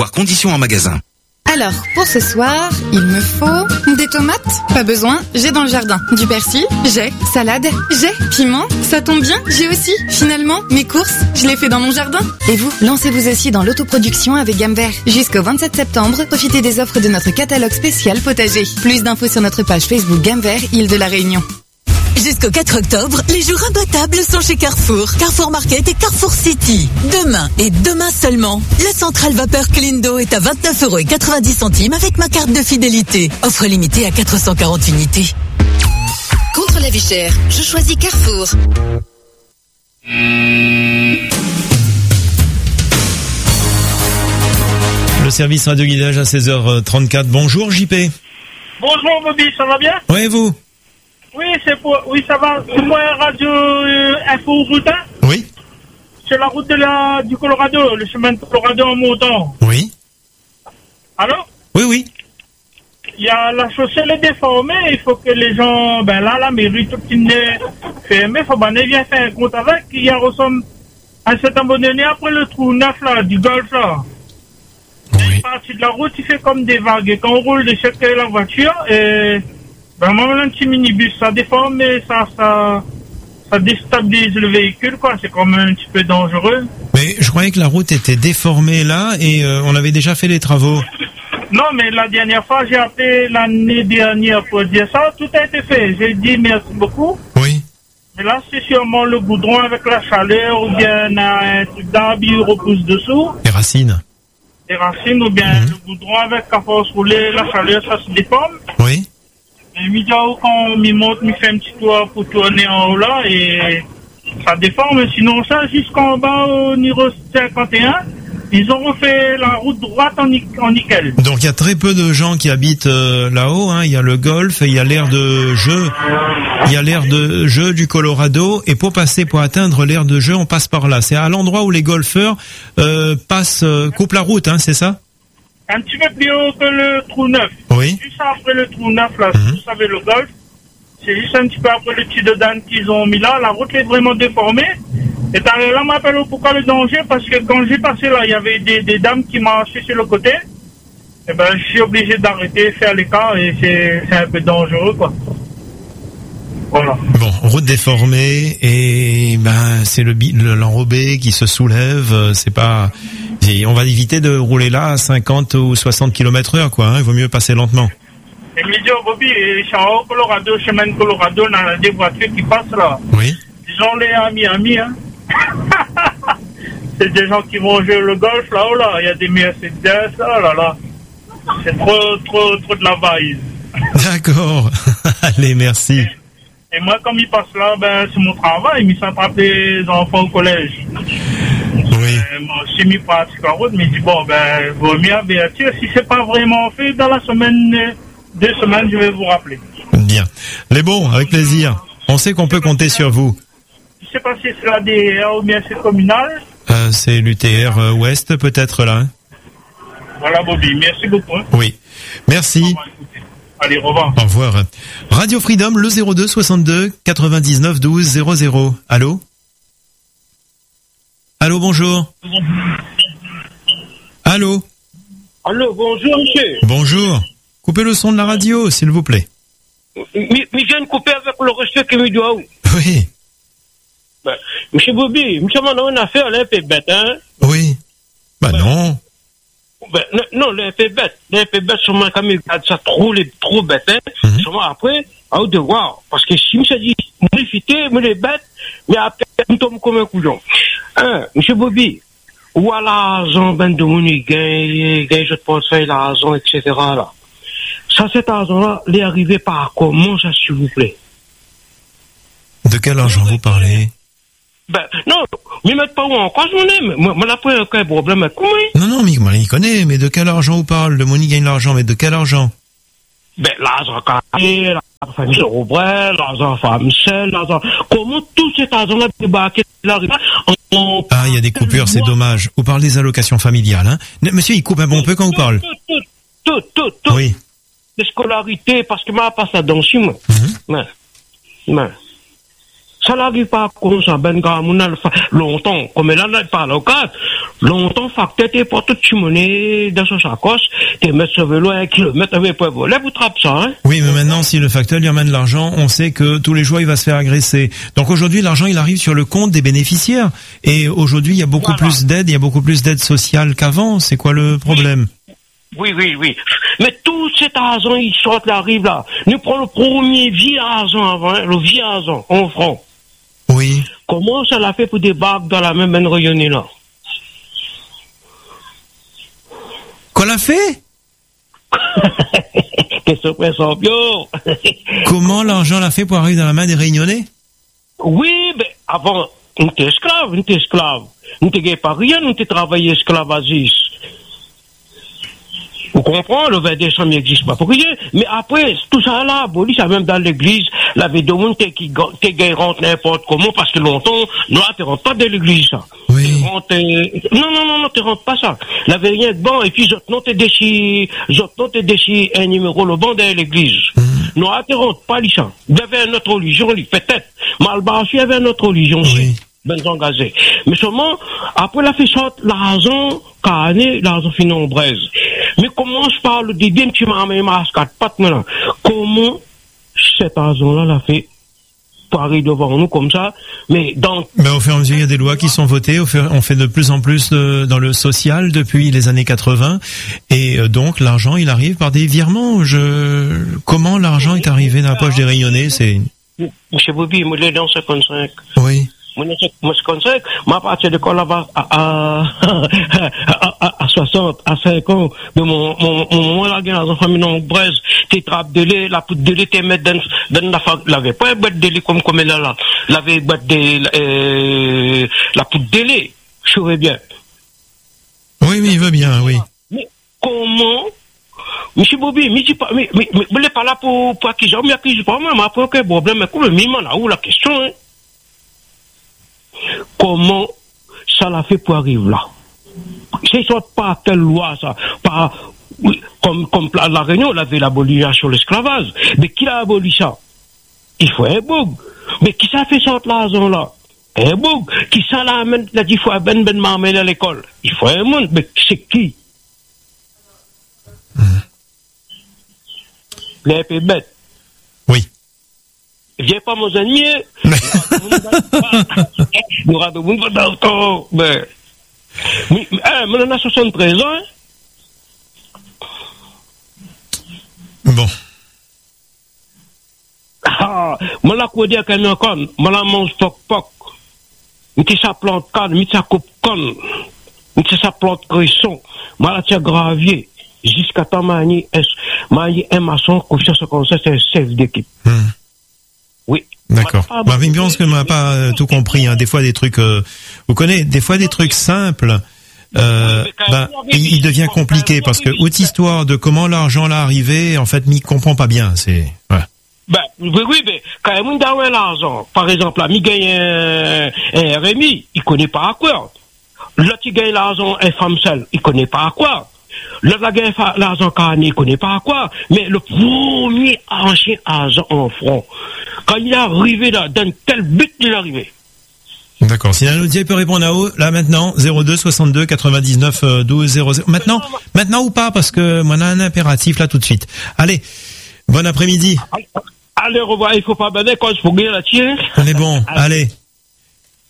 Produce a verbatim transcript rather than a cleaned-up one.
Voir conditions en magasin. Alors, pour ce soir, il me faut des tomates. Pas besoin, j'ai dans le jardin. Du persil, j'ai. Salade, j'ai. Piment, ça tombe bien, j'ai aussi. Finalement, mes courses, je les fais dans mon jardin. Et vous, lancez-vous aussi dans l'autoproduction avec Gamme Vert. Jusqu'au vingt-sept septembre, profitez des offres de notre catalogue spécial potager. Plus d'infos sur notre page Facebook Gamme Vert, Île de la Réunion. Jusqu'au quatre octobre, les jours imbattables sont chez Carrefour. Carrefour Market et Carrefour City. Demain et demain seulement, la centrale vapeur Clindo est à vingt-neuf euros quatre-vingt-dix avec ma carte de fidélité. Offre limitée à quatre cent quarante unités. Contre la vie chère, je choisis Carrefour. Le service radio guidage à seize heures trente-quatre. Bonjour J P. Bonjour Bobby, ça va bien? Oui, et vous? Oui, c'est pour, oui, ça va. C'est pour Radio euh, Info Route, hein? Oui. C'est la route de la, du Colorado, le chemin de Colorado en montant. Oui. Allô? Oui, oui. Il y a la chaussée, elle est déformée, il faut que les gens, ben là, la mairie, tout qui n'est fermé, faut ben, viens faire un compte avec, il y a ressemble à cet abonné après le trou neuf, là, du golf, là. Oui. Une partie de la route, il fait comme des vagues, et quand on roule de chaque la voiture, et, ben, moi, un petit minibus, ça déforme, mais ça, ça, ça déstabilise le véhicule, quoi. C'est quand même un petit peu dangereux. Mais je croyais que la route était déformée là et euh, on avait déjà fait les travaux. Non, mais la dernière fois, j'ai appelé l'année dernière pour dire ça. Tout a été fait. J'ai dit merci beaucoup. Oui. Mais là, c'est sûrement le goudron avec la chaleur ou bien un truc d'arbre qui repousse dessous. Les racines. Les racines ou bien mmh. le goudron avec la force roulée, la chaleur, ça se déforme. Oui. Et Midjao, quand on m'y monte, m'y fait un petit tour pour tourner en haut là et ça déforme. Sinon, ça, jusqu'en bas au niveau cinquante et un, ils ont refait la route droite en, ni- en nickel. Donc il y a très peu de gens qui habitent euh, là-haut. Hein. Il y a le golf, et il y a l'aire de jeu, il y a l'aire de jeu du Colorado. Et pour passer, pour atteindre l'aire de jeu, on passe par là. C'est à l'endroit où les golfeurs euh, passent, euh, coupent la route, hein, c'est ça? Un petit peu plus haut que le trou neuf. Oui. Juste après le trou neuf, là, Mmh. vous savez, le golf, c'est juste un petit peu après le petit de Dan qu'ils ont mis là. La route est vraiment déformée. Et là, on m'appelle pourquoi le danger, parce que quand j'ai passé là, il y avait des, des dames qui marchaient sur le côté. Et ben, je suis obligé d'arrêter, faire l'écart, et c'est, c'est un peu dangereux, quoi. Voilà. Bon, route déformée et ben c'est le, bi- le l'enrobé qui se soulève. euh, C'est pas, et on va éviter de rouler là à cinquante ou soixante kilomètres heure, quoi. Hein, il vaut mieux passer lentement. Et Midio Bobby, et Chao, Colorado, chemin de Colorado, on a des voitures qui passent là. Oui. Disons les amis, amis, hein. C'est des gens qui vont jouer le golf là-haut là. Il y a des Mercedes, oh là là. C'est trop, trop, trop de la vaille. D'accord. Allez, merci. Et moi, comme ils passent là, ben, c'est mon travail. Ils s'attrapent les enfants au collège. Oui. Euh, moi aussi, mis pratique en route, mais je dis bon, ben, vaut mieux avertir. Si c'est pas vraiment fait, dans la semaine, euh, deux semaines, je vais vous rappeler. Bien. Les bons, avec plaisir. On sait qu'on peut compter sur vous. Je sais pas si c'est la D R ou bien c'est communal. Euh, c'est l'U T R euh, Ouest, peut-être là. Hein. Voilà, Bobby. Merci beaucoup. Hein. Oui. Merci. Allez, au revoir. Au revoir. Radio Freedom, le zéro deux soixante-deux quatre-vingt-dix-neuf douze zéro zéro. Allô? Allô, bonjour. Allô? Allô, bonjour, monsieur. Bonjour. Coupez le son de la radio, s'il vous plaît. Mais je viens de couper avec le respect que je dois. Oui. Ben, monsieur Bobby, monsieur m'en a une affaire, là, un peu bête, hein? Oui. Bah ben, non. Ben, non, là, un peu bête. Là, un peu bête, sûrement, quand il regarde ça trop, les, trop bête, hein? Mm-hmm. Sûrement, après, à haut de voir. Parce que si monsieur dit, modifier, me les bêtes, mais après, nous tombons comme un couillon. Hein, monsieur Bobby, où a l'argent, ben, de mon gain, gain, je te pense, l'argent, et cetera, là. Ça, cet argent-là, il est arrivé par comment, ça, s'il vous plaît? De quel argent vous parlez? Ben, non, mais mettez pas où encore, je m'en aime. Moi, moi, là, après, aucun problème avec moi. Non, non, mais moi, il connaît, mais de quel argent vous parle? Le Moni gagne l'argent, mais de quel argent? Ben, l'argent carré, l'argent famille Robert, l'argent femme seule, l'argent... Comment tout cet argent-là débarqué là, en... Ah, il y a des coupures, c'est dommage. Vous parlez des allocations familiales, hein? Monsieur, il coupe un bon peu quand vous parle. Tout, tout, tout, tout, tout. Oui. Les scolarités, parce que moi, pas ça dans si, moi. Mm-hmm. Mais, mais... Ça n'arrive pas comme ça, ben, quand on a longtemps, comme là, là, pas local. Longtemps, facteur, t'es pas toute monnaie dans son sacoche, t'es mettre sur vélo un kilomètre avec pas voler, vous trappe ça, hein? Oui, mais maintenant, si le facteur lui amène l'argent, on sait que tous les jours, il va se faire agresser. Donc aujourd'hui, l'argent, il arrive sur le compte des bénéficiaires. Et aujourd'hui, il y a beaucoup voilà. plus d'aide, il y a beaucoup plus d'aide sociale qu'avant. C'est quoi le problème? Oui, oui, oui. Mais tout cet argent, il sort, il arrive là. Nous prenons le premier vieux argent avant, hein, le vieux argent, en francs. Oui. Comment ça l'a fait pour des bagues dans la même rayonnée là? Qu'on l'a fait? Qu'est-ce que c'est ça, bio? Comment l'argent l'a fait pour arriver dans la main des Réunionnais? Oui, mais avant, on était esclave, on était esclave. On n'était pas rien, on était travaillé esclavagiste. Vous comprenez, le vingt décembre n'existe pas pour rien. Mais après, tout ça là, aboli, ça même dans l'église, la vie de monde qui rentre n'importe comment, parce que longtemps, non, tu rentres pas dans l'église, ça. Oui. Rentres, non, non, non, non, tu rentres pas ça. La vie rien de bon, et puis, je non, tu déchires, je non, tu déchires un numéro, le bon dans l'église. Mm. Non, tu rentres pas, ça. Il y avait une autre religion, peut-être. Malbar, il y avait une autre religion, oui. Ben engagé. Mais seulement, après la fait sorte, l'argent, carné, l'argent fini en braise. Mais comment je parle de bien tu m'as amené ma quatre pattes maintenant? Comment cet argent-là l'a fait parer devant nous comme ça? Mais dans. Mais au fur et à mesure, il y a des lois qui sont votées. Au fur, on fait de plus en plus de, dans le social depuis les années quatre-vingts. Et donc, l'argent, il arrive par des virements. Je, comment l'argent est arrivé dans la poche des Réunionnais? C'est. Monsieur Bobby, moi, il est dans cinquante-cinq. Oui. Moi, je conseille, moi, à partir de quand là-bas, à, à, à, à soixante, à cinq ans, de mon, mon, mon, moi, là, dans une famille nombreuse, t'es trappe de lait, la poudre de lait, t'es mettre dans, dans la famille, l'avait pas un boîte de lait comme, comme elle a là, l'avait boîte de, euh, la poudre de lait, je saurais bien. Oui, mais il veut bien, oui. Mais comment, Monsieur Bobby, mais c'est pas, mais, mais, mais, mais, pas là pour, pour acquis, mais acquis, pas moi, mais après, aucun problème, mais comme le mime, là, où la question, hein? Comment ça l'a fait pour arriver là? C'est soit pas telle loi, ça, pas, comme, comme la Réunion, elle avait l'abolition de l'esclavage. Mais qui l'a aboli ça? Il faut un bug. Mais qui ça fait sortir l'argent là? Un bug. Qui ça l'amène, la dit, il faut ben ben m'amener à l'école? Il faut un monde. Mais c'est qui? Mmh. Les peu bêtes. Oui. Viens pas mon ennemis. Nous avons de monde dans le temps. Mais, mais, mais, on a soixante-treize ans. Bon. Ah, moi, la quoi dire qu'elle est encore, moi, la mange toc poc. Mais ça plante canne, mais ça coupe canne. Mais ça plante cresson. Moi, la tire gravier. Jusqu'à temps, mani, mani, un maçon, comme ça, comme ça, c'est un chef d'équipe. Oui. D'accord. Bah, mais bien, parce que m'a pas euh, tout compris. Hein. Des fois, des trucs, euh, vous connaissez, des fois, des trucs simples, euh, bah, il, il devient compliqué parce que haute histoire de comment l'argent l'a arrivé, en fait, m'y comprend pas bien. C'est. Ouais. Ben oui, oui, mais quand il y a l'argent, par exemple, là, il gagne un, un R M I, il connaît pas à quoi. Là, tu gagnes l'argent, un femme seule, il connaît pas à quoi. Là, la gagne l'argent carné, il connaît pas à quoi. Mais le premier ancien argent en francs, quand il est arrivé là, dans quel but il est arrivé? D'accord. Si un auditeur peut répondre à haut, là maintenant, zéro deux soixante-deux quatre-vingt-dix-neuf douze zéro zéro. Maintenant, non, maintenant ou pas, parce que moi, on a un impératif là tout de suite. Allez, bon après-midi. Allez, revoir, il faut pas bander quand il faut gagner la tienne. On est bon, allez.